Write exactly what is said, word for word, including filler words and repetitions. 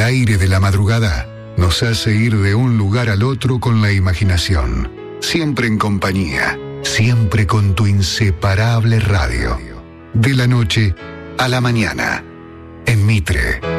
aire de la madrugada nos hace ir de un lugar al otro con la imaginación, siempre en compañía, siempre con tu inseparable radio. De la noche a la mañana, en Mitre.